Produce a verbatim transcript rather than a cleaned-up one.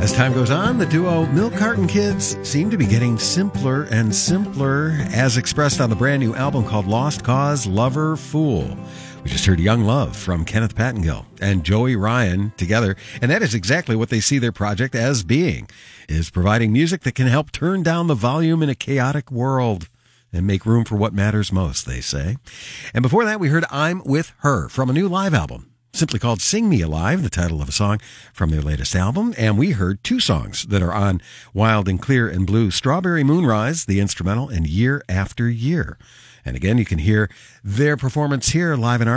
As time goes on, the duo Milk Carton Kids seem to be getting simpler and simpler, as expressed on the brand new album called Lost Cause Lover Fool. We just heard Young Love from Kenneth Pattengill and Joey Ryan together, and that is exactly what they see their project as being, is providing music that can help turn down the volume in a chaotic world and make room for what matters most, they say. And before that, we heard I'm With Her from a new live album, simply called Sing Me Alive, the title of a song from their latest album. And we heard two songs that are on Wild and Clear and Blue, Strawberry Moonrise, the instrumental, and Year After Year. And again, you can hear their performance here live in our